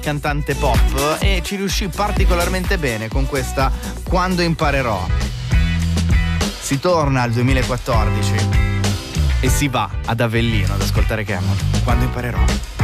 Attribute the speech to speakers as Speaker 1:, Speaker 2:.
Speaker 1: cantante pop, e ci riuscì particolarmente bene con questa Quando imparerò. Si torna al 2014 e si va ad Avellino ad ascoltare Camel, Quando imparerò.